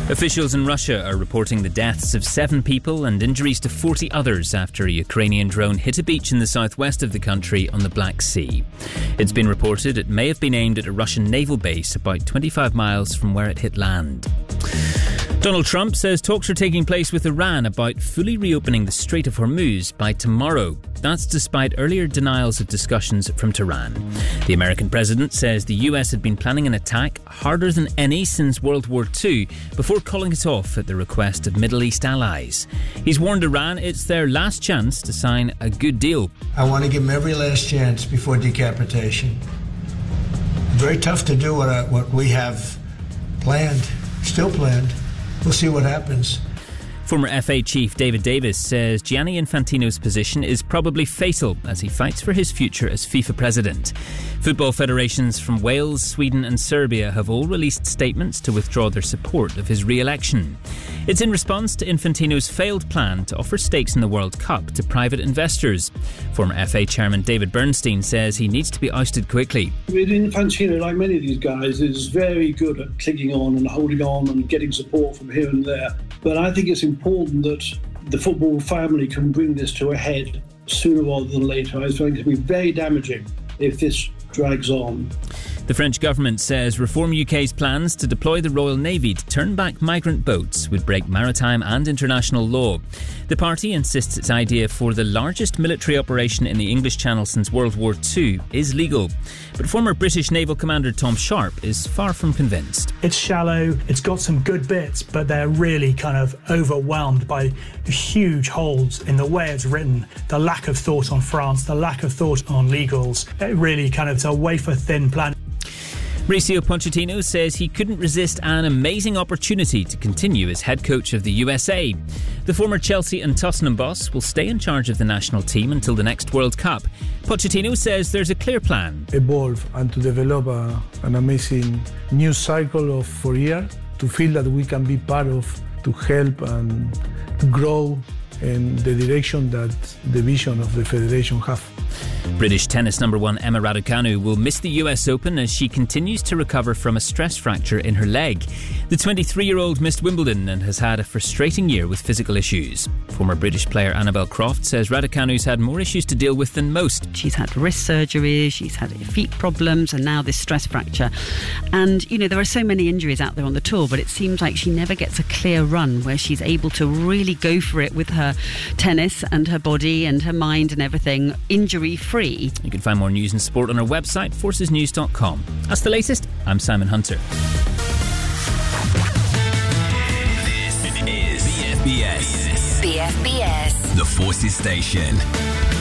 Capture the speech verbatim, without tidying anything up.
Officials in Russia are reporting the deaths of seven people and injuries to forty others after a Ukrainian drone hit a beach in the southwest of the country on the Black Sea. It's been reported it may have been aimed at a Russian naval base about twenty-five miles from where it hit land. Donald Trump says talks are taking place with Iran about fully reopening the Strait of Hormuz by tomorrow. That's despite earlier denials of discussions from Tehran. The American president says the U S had been planning an attack harder than any since World War Two before calling it off at the request of Middle East allies. He's warned Iran it's their last chance to sign a good deal. I want to give them every last chance before decapitation. Very tough to do what, I, what we have planned, still planned. We'll see what happens. Former F A chief David Davis says Gianni Infantino's position is probably fatal as he fights for his future as FIFA president. Football federations from Wales, Sweden and Serbia have all released statements to withdraw their support of his re-election. It's in response to Infantino's failed plan to offer stakes in the World Cup to private investors. Former F A chairman David Bernstein says he needs to be ousted quickly. Infantino, like many of these guys, is very good at clinging on and holding on and getting support from here and there. But I think it's important that the football family can bring this to a head sooner rather than later. I think it will be very damaging if this drags on. The French government says Reform U K's plans to deploy the Royal Navy to turn back migrant boats would break maritime and international law. The party insists its idea for the largest military operation in the English Channel since World War Two is legal. But former British Naval Commander Tom Sharp is far from convinced. It's shallow, it's got some good bits, but they're really kind of overwhelmed by huge holes in the way it's written, the lack of thought on France, the lack of thought on legals. It really kind of, it's a wafer-thin plan. Mauricio Pochettino says he couldn't resist an amazing opportunity to continue as head coach of the U S A. The former Chelsea and Tottenham boss will stay in charge of the national team until the next World Cup. Pochettino says there's a clear plan. Evolve and to develop a, an amazing new cycle of four years to feel that we can be part of, to help and to grow in the direction that the vision of the federation have. British tennis number one Emma Raducanu will miss the U S Open as she continues to recover from a stress fracture in her leg. The twenty-three-year-old missed Wimbledon and has had a frustrating year with physical issues. Former British player Annabel Croft says Raducanu's had more issues to deal with than most. She's had wrist surgery, she's had feet problems and now this stress fracture. And, you know, there are so many injuries out there on the tour, but it seems like she never gets a clear run where she's able to really go for it with her tennis and her body and her mind and everything, injury-free. You can find more news and sport on our website, forces news dot com. That's the latest. I'm Simon Hunter. This is B F B S. B F B S. The Forces Station.